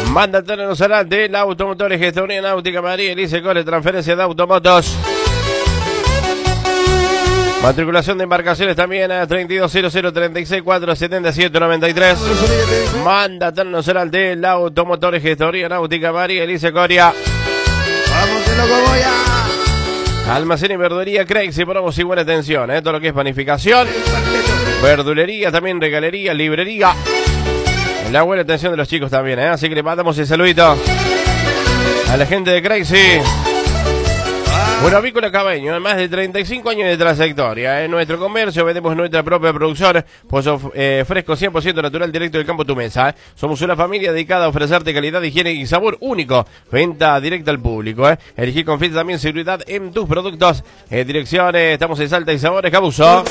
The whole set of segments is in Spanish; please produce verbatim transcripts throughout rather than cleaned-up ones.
Mandándonos adelante la Automotores, Gestoría Náutica, María Elise Core, transferencia de automotos. Matriculación de embarcaciones también a treinta y dos cero cero treinta y seis cuatro setenta y siete noventa y tres. Mandándonos adelante la Automotores, Gestoría Náutica, María Elise Coria. Vamos, que loco voy a... Almacén y verdulería Crazy, ponemos y buena atención, ¿eh? Todo lo que es panificación, verdulería, también regalería, librería. La buena atención de los chicos también, ¿eh? Así que le mandamos el saludito a la gente de Crazy. Bueno, Avícola Cabeño, más de treinta y cinco años de trayectoria. En nuestro comercio vendemos nuestra propia producción, pollo eh, fresco cien por ciento natural directo del campo a tu mesa. ¿eh? Somos una familia dedicada a ofrecerte calidad, higiene y sabor único. Venta directa al público. ¿eh? Elegir confianza, también seguridad en tus productos. Eh, direcciones, estamos en Salta y Sabores, Cabuso.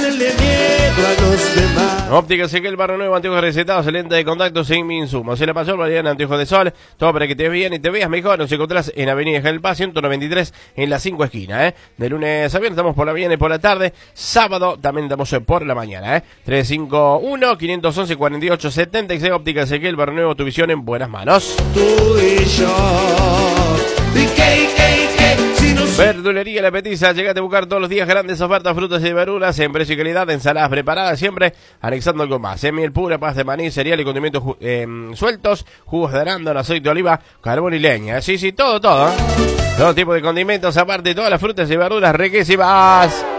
Óptica Ezequiel, Barrio Nuevo, anteojos recetados, lente de contacto sin insumos. En la mayor variedad en anteojos de sol, todo para que te veas bien y te veas mejor. Nos encontrás en Avenida Gelpa, ciento noventa y tres, en la cinco esquinas, ¿eh? De lunes a viernes estamos por la mañana y por la tarde. Sábado también estamos por la mañana, ¿eh? tres cinco uno, cinco once, cuatro ocho siete seis, Óptica Ezequiel, Barrio Nuevo, tu visión en buenas manos. Tú y yo. ¿Y qué, qué, qué? Si no... Verdulería La Petiza, llegate a buscar todos los días grandes ofertas, frutas y verduras en precio y calidad, ensaladas preparadas siempre, anexando algo más. ¿eh? Miel pura, paz de maní, cereal y condimentos eh, sueltos, jugos de arándano, aceite de oliva, carbón y leña. Sí, sí, todo, todo. ¿eh? Todo tipo de condimentos, aparte de todas las frutas y verduras riquísimas.